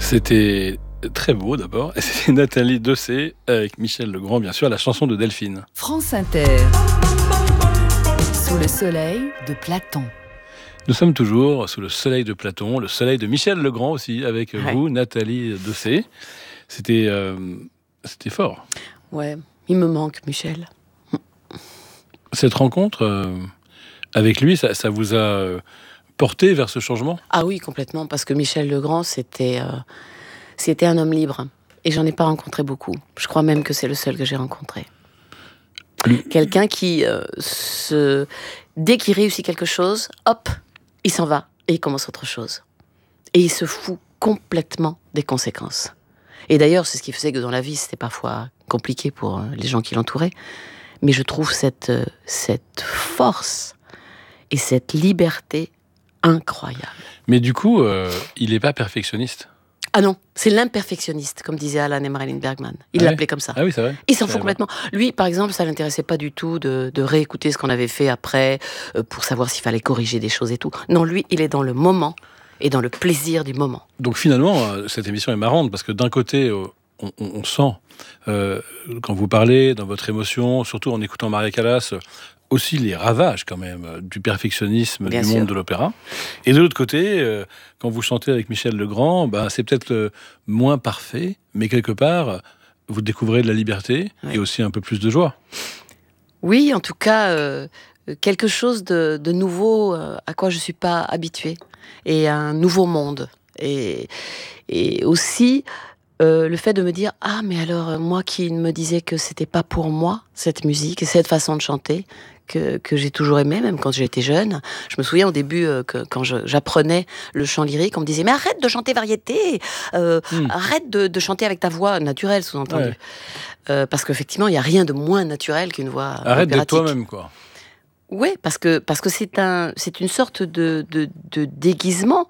C'était très beau d'abord. Et c'était Nathalie Dessay avec Michel Legrand, bien sûr, la chanson de Delphine. France Inter. Sous le soleil de Platon. Nous sommes toujours sous le soleil de Platon, le soleil de Michel Legrand aussi, avec vous, Nathalie Dessay. C'était fort. Ouais, il me manque, Michel. Cette rencontre avec lui, ça vous a porté vers ce changement ? Ah oui, complètement, parce que Michel Legrand, c'était un homme libre. Et j'en ai pas rencontré beaucoup. Je crois même que c'est le seul que j'ai rencontré. Quelqu'un qui, dès qu'il réussit quelque chose, hop, il s'en va et il commence autre chose. Et il se fout complètement des conséquences. Et d'ailleurs, c'est ce qui faisait que dans la vie, c'était parfois compliqué pour les gens qui l'entouraient. Mais je trouve cette force et cette liberté incroyable. Mais du coup, il n'est pas perfectionniste. Ah non, c'est l'imperfectionniste, comme disait Alan et Marilyn Bergman. Il l'appelait comme ça. Ah oui, c'est vrai. Il s'en fout complètement. Lui, par exemple, ça l'intéressait pas du tout de réécouter ce qu'on avait fait après, pour savoir s'il fallait corriger des choses et tout. Non, lui, il est dans le moment et dans le plaisir du moment. Donc finalement, cette émission est marrante, parce que d'un côté, on sent, quand vous parlez, dans votre émotion, surtout en écoutant Maria Callas, aussi les ravages quand même du perfectionnisme Bien du sûr. monde de l'opéra. Et de l'autre côté, quand vous chantez avec Michel Legrand, c'est peut-être moins parfait, mais quelque part, vous découvrez de la liberté et aussi un peu plus de joie. Oui, en tout cas, quelque chose de nouveau à quoi je suis pas habituée. Et un nouveau monde. Et aussi... le fait de me dire, ah mais alors moi qui me disais que c'était pas pour moi cette musique et cette façon de chanter que j'ai toujours aimé, même quand j'étais jeune. Je me souviens au début quand j'apprenais le chant lyrique, on me disait mais arrête de chanter variété, arrête de chanter avec ta voix naturelle, sous-entendu. Parce qu'effectivement il y a rien de moins naturel qu'une voix Arrête d'être opératique. toi-même, quoi. Oui, parce que c'est une sorte de déguisement,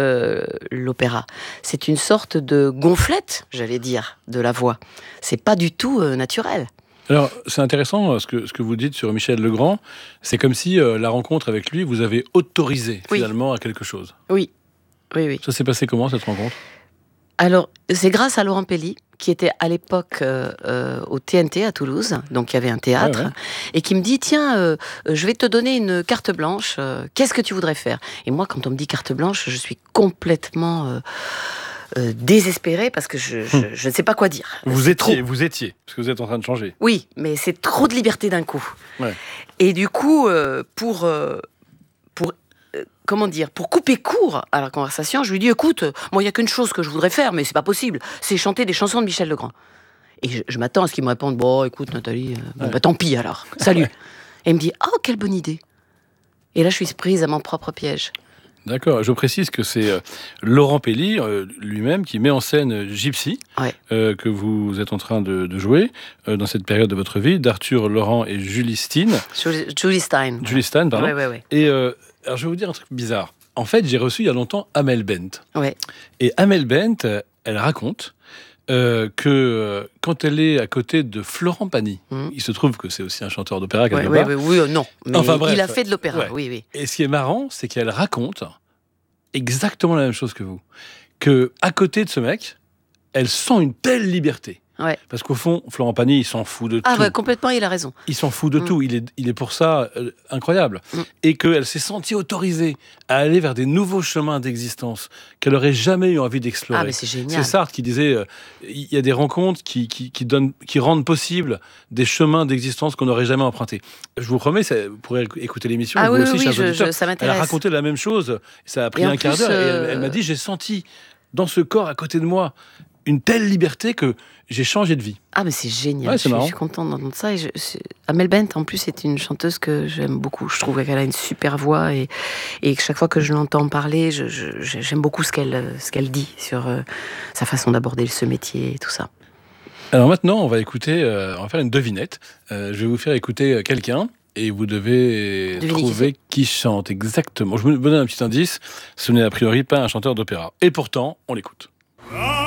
l'opéra. C'est une sorte de gonflette, j'allais dire, de la voix. C'est pas du tout naturel. Alors, c'est intéressant ce que vous dites sur Michel Legrand. C'est comme si la rencontre avec lui vous avait autorisé finalement à quelque chose. Oui. Ça s'est passé comment, cette rencontre ? Alors, c'est grâce à Laurent Pelli, qui était à l'époque au TNT à Toulouse, donc il y avait un théâtre, et qui me dit, tiens, je vais te donner une carte blanche, qu'est-ce que tu voudrais faire ? Et moi, quand on me dit carte blanche, je suis complètement désespérée, parce que je ne sais pas quoi dire. Vous étiez, parce que vous êtes en train de changer. Oui, mais c'est trop de liberté d'un coup. Ouais. Et du coup, pour couper court à la conversation, je lui dis, écoute, moi, il n'y a qu'une chose que je voudrais faire, mais c'est pas possible, c'est chanter des chansons de Michel Legrand. Et je m'attends à ce qu'il me réponde, bon, écoute, Nathalie, tant pis alors, salut. Et il me dit, oh, quelle bonne idée. Et là, je suis prise à mon propre piège. D'accord, je précise que c'est Laurent Pelli lui-même qui met en scène Gypsy, que vous êtes en train de jouer dans cette période de votre vie, d'Arthur Laurent et Julie Stein. Julie Stein. Julie Stein, pardon. Ouais. Et alors je vais vous dire un truc bizarre. En fait, j'ai reçu il y a longtemps Amel Bent. Ouais. Et Amel Bent, elle raconte que quand elle est à côté de Florent Pagny, il se trouve que c'est aussi un chanteur d'opéra quelque part. Non. Mais enfin, bref, il a fait de l'opéra, oui. Et ce qui est marrant, c'est qu'elle raconte exactement la même chose que vous. Que à côté de ce mec, elle sent une telle liberté. Ouais. Parce qu'au fond, Florent Pagny, il s'en fout de tout. Ah ouais, complètement, il a raison. Il s'en fout de tout. Il est pour ça incroyable. Et qu'elle s'est sentie autorisée à aller vers des nouveaux chemins d'existence qu'elle n'aurait jamais eu envie d'explorer. Ah, mais c'est génial. C'est Sartre qui disait il y a des rencontres qui rendent possible des chemins d'existence qu'on n'aurait jamais empruntés. Je vous promets, vous pourrez écouter l'émission. Ah vous oui, aussi, chers auditeurs. ça m'intéresse. Elle a raconté la même chose. Ça a pris un quart d'heure. Et elle m'a dit, j'ai senti dans ce corps à côté de moi une telle liberté que j'ai changé de vie. Ah, mais c'est génial. Ouais, c'est marrant. Je suis contente d'entendre ça. Amel Bent, en plus, c'est une chanteuse que j'aime beaucoup. Je trouve qu'elle a une super voix et chaque fois que je l'entends parler, j'aime beaucoup ce qu'elle dit sur sa façon d'aborder ce métier et tout ça. Alors maintenant, on va faire une devinette. Je vais vous faire écouter quelqu'un et vous devez trouver qui chante exactement. Je vous donne un petit indice. Ce n'est a priori pas un chanteur d'opéra. Et pourtant, on l'écoute.